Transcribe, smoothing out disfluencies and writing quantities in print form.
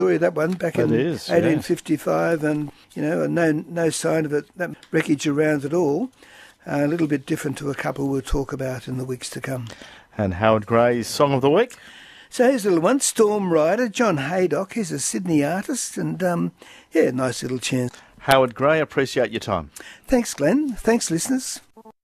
story, that one, back in 1855, and, no sign of that wreckage around at all. A little bit different to a couple we'll talk about in the weeks to come. And Howard Gray's Song of the Week? So here's a little one, Storm Rider, John Haydock. He's a Sydney artist, and, nice little chance. Howard Gray, appreciate your time. Thanks, Glenn. Thanks, listeners.